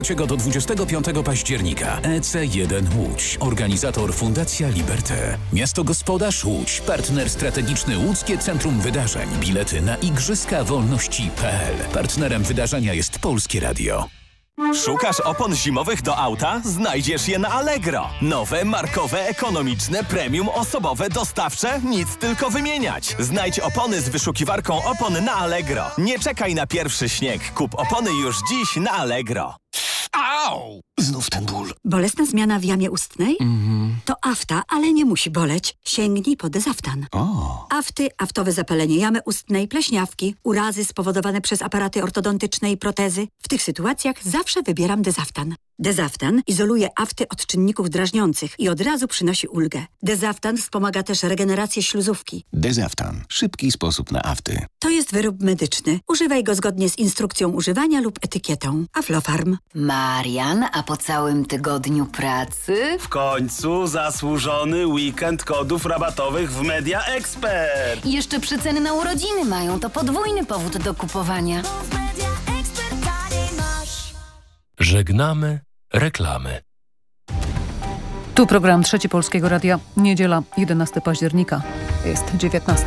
Do 25 października EC1 Łódź. Organizator Fundacja Liberté. Miasto Gospodarz Łódź. Partner strategiczny Łódzkie Centrum Wydarzeń. Bilety na Igrzyska Wolności.pl. Partnerem wydarzenia jest Polskie Radio. Szukasz opon zimowych do auta? Znajdziesz je na Allegro. Nowe, markowe, ekonomiczne, premium, osobowe, dostawcze? Nic tylko wymieniać. Znajdź opony z wyszukiwarką opon na Allegro. Nie czekaj na pierwszy śnieg. Kup opony już dziś na Allegro. Au! Znów ten ból. Bolesna zmiana w jamie ustnej? To afta, ale nie musi boleć. Sięgnij po Dezaftan. Afty, aftowe zapalenie jamy ustnej, pleśniawki, urazy spowodowane przez aparaty ortodontyczne i protezy. W tych sytuacjach zawsze wybieram Dezaftan. Dezaftan izoluje afty od czynników drażniących i od razu przynosi ulgę. Dezaftan wspomaga też regenerację śluzówki. Dezaftan. Szybki sposób na afty. To jest wyrób medyczny. Używaj go zgodnie z instrukcją używania lub etykietą. Aflofarm. Marian, a po całym tygodniu pracy? W końcu zasłużony weekend kodów rabatowych w Media Expert. I jeszcze przeceny na urodziny mają. To podwójny powód do kupowania. Żegnamy reklamy. Tu program Trzeci Polskiego Radia. Niedziela, 11 października. Jest 19.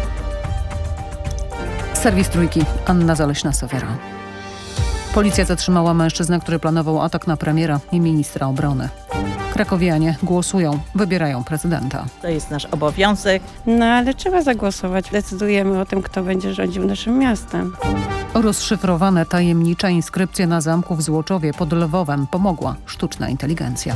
Serwis Trójki. Anna Zaleśna-Sowera. Policja zatrzymała mężczyznę, który planował atak na premiera i ministra obrony. Krakowianie głosują, wybierają prezydenta. To jest nasz obowiązek. No ale trzeba zagłosować. Decydujemy o tym, kto będzie rządził naszym miastem. Rozszyfrowane tajemnicze inskrypcje na zamku w Złoczowie pod Lwowem pomogła sztuczna inteligencja.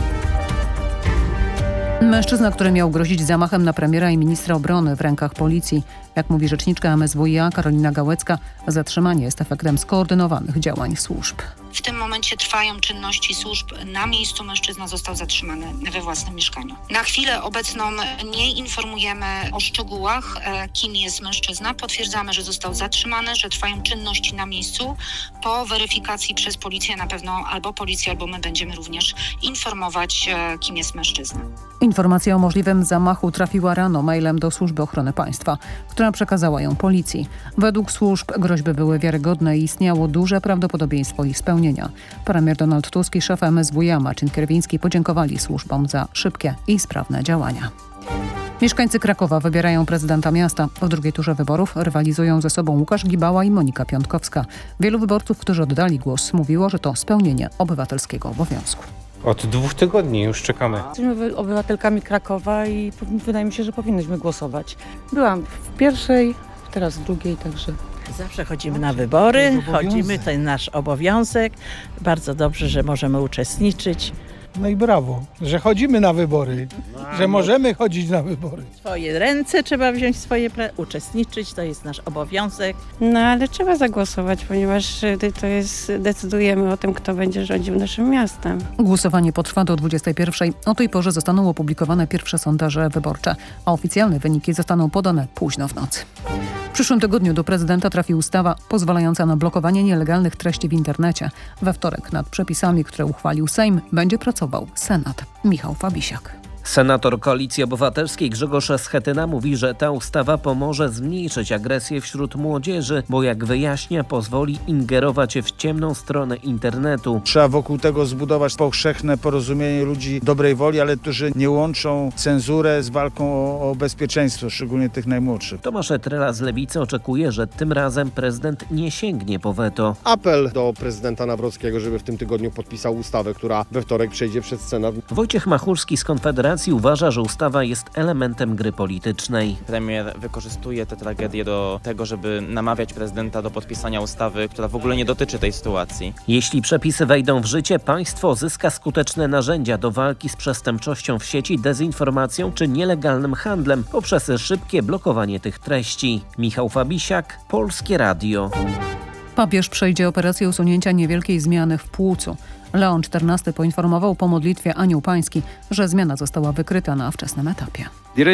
Mężczyzna, który miał grozić zamachem na premiera i ministra obrony w rękach policji. Jak mówi rzeczniczka MSWiA Karolina Gałecka, zatrzymanie jest efektem skoordynowanych działań służb. W tym momencie trwają czynności służb. Na miejscu mężczyzna został zatrzymany we własnym mieszkaniu. Na chwilę obecną nie informujemy o szczegółach, kim jest mężczyzna. Potwierdzamy, że został zatrzymany, że trwają czynności na miejscu. Po weryfikacji przez policję na pewno albo policja, albo my będziemy również informować, kim jest mężczyzna. Informacja o możliwym zamachu trafiła rano mailem do Służby Ochrony Państwa, która przekazała ją policji. Według służb groźby były wiarygodne i istniało duże prawdopodobieństwo ich spełnienia. Premier Donald Tusk i szef MSWiA Marcin Kierwiński podziękowali służbom za szybkie i sprawne działania. Mieszkańcy Krakowa wybierają prezydenta miasta. W drugiej turze wyborów rywalizują ze sobą Łukasz Gibała i Monika Piątkowska. Wielu wyborców, którzy oddali głos, mówiło, że to spełnienie obywatelskiego obowiązku. Od 2 tygodni już czekamy. Jesteśmy obywatelkami Krakowa i wydaje mi się, że powinnyśmy głosować. Byłam w pierwszej, teraz w drugiej, także... Zawsze chodzimy na wybory, chodzimy, to jest nasz obowiązek. Bardzo dobrze, że możemy uczestniczyć. No i brawo, że chodzimy na wybory, że możemy chodzić na wybory. Swoje ręce trzeba wziąć, uczestniczyć, to jest nasz obowiązek. No ale trzeba zagłosować, ponieważ to jest, decydujemy o tym, kto będzie rządził naszym miastem. Głosowanie potrwa do 21. O tej porze zostaną opublikowane pierwsze sondaże wyborcze, a oficjalne wyniki zostaną podane późno w nocy. W przyszłym tygodniu do prezydenta trafi ustawa pozwalająca na blokowanie nielegalnych treści w internecie. We wtorek nad przepisami, które uchwalił Sejm, będzie pracował Senat. Michał Fabisiak. Senator Koalicji Obywatelskiej Grzegorz Schetyna mówi, że ta ustawa pomoże zmniejszyć agresję wśród młodzieży, bo jak wyjaśnia, pozwoli ingerować w ciemną stronę internetu. Trzeba wokół tego zbudować powszechne porozumienie ludzi dobrej woli, ale którzy nie łączą cenzurę z walką o bezpieczeństwo, szczególnie tych najmłodszych. Tomasz Trela z Lewicy oczekuje, że tym razem prezydent nie sięgnie po weto. Apel do prezydenta Nawrockiego, żeby w tym tygodniu podpisał ustawę, która we wtorek przejdzie przez Senat. Wojciech Machulski z Konfederacji uważa, że ustawa jest elementem gry politycznej. Premier wykorzystuje tę tragedię do tego, żeby namawiać prezydenta do podpisania ustawy, która w ogóle nie dotyczy tej sytuacji. Jeśli przepisy wejdą w życie, państwo zyska skuteczne narzędzia do walki z przestępczością w sieci, dezinformacją czy nielegalnym handlem poprzez szybkie blokowanie tych treści. Michał Fabisiak, Polskie Radio. Papież przejdzie operację usunięcia niewielkiej zmiany w płucu. Leon XIV poinformował po modlitwie Anioł Pański, że zmiana została wykryta na wczesnym etapie.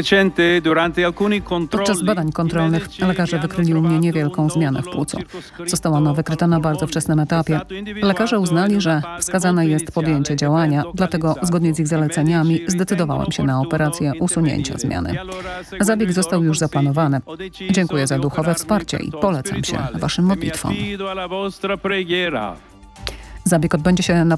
Podczas badań kontrolnych lekarze wykryli u mnie niewielką zmianę w płucu. Została ona wykryta na bardzo wczesnym etapie. Lekarze uznali, że wskazane jest podjęcie działania, dlatego zgodnie z ich zaleceniami zdecydowałem się na operację usunięcia zmiany. Zabieg został już zaplanowany. Dziękuję za duchowe wsparcie i polecam się waszym modlitwom. Zabieg odbędzie się na